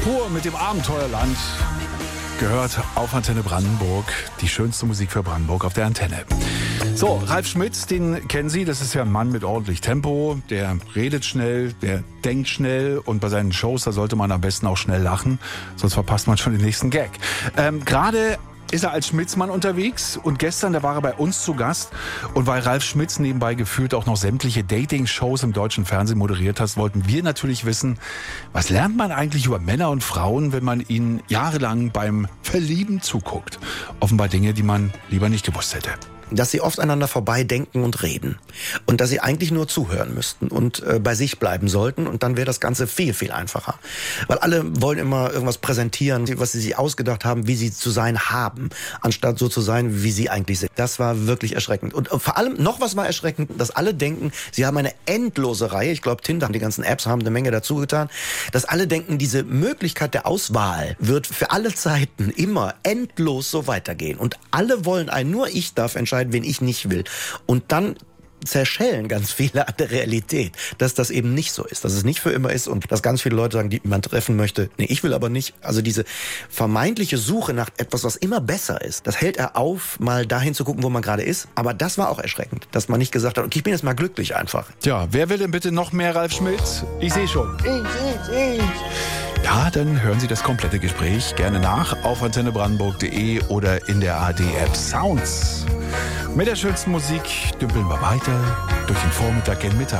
pur mit dem Abenteuerland. Gehört auf Antenne Brandenburg. Die schönste Musik für Brandenburg auf der Antenne. So, Ralf Schmitz, den kennen Sie. Das ist ja ein Mann mit ordentlich Tempo. Der redet schnell, der denkt schnell. Und bei seinen Shows, da sollte man am besten auch schnell lachen. Sonst verpasst man schon den nächsten Gag. Gerade ist er als Schmitzmann unterwegs und gestern, da war er bei uns zu Gast. Und weil Ralf Schmitz nebenbei gefühlt auch noch sämtliche Dating-Shows im deutschen Fernsehen moderiert hat, wollten wir natürlich wissen, was lernt man eigentlich über Männer und Frauen, wenn man ihnen jahrelang beim Verlieben zuguckt? Offenbar Dinge, die man lieber nicht gewusst hätte. Dass sie oft aneinander vorbei denken und reden. Und dass sie eigentlich nur zuhören müssten und bei sich bleiben sollten. Und dann wäre das Ganze viel, viel einfacher. Weil alle wollen immer irgendwas präsentieren, was sie sich ausgedacht haben, wie sie zu sein haben, anstatt so zu sein, wie sie eigentlich sind. Das war wirklich erschreckend. Und vor allem noch was war erschreckend, dass alle denken, sie haben eine endlose Reihe. Ich glaube, Tinder, die ganzen Apps haben eine Menge dazu getan. Dass alle denken, diese Möglichkeit der Auswahl wird für alle Zeiten immer endlos so weitergehen. Und alle wollen einen, nur ich darf entscheiden, wen ich nicht will. Und dann zerschellen ganz viele an der Realität, dass das eben nicht so ist, dass es nicht für immer ist und dass ganz viele Leute sagen, die man treffen möchte, nee, ich will aber nicht. Also diese vermeintliche Suche nach etwas, was immer besser ist, das hält er auf, mal dahin zu gucken, wo man gerade ist. Aber das war auch erschreckend, dass man nicht gesagt hat, okay, ich bin jetzt mal glücklich einfach. Tja, wer will denn bitte noch mehr Ralf Schmitz? Ich sehe schon. Ich. Ja, dann hören Sie das komplette Gespräch gerne nach auf antennebrandenburg.de oder in der ARD-App Sounds. Mit der schönsten Musik dümpeln wir weiter durch den Vormittag gen Mittag.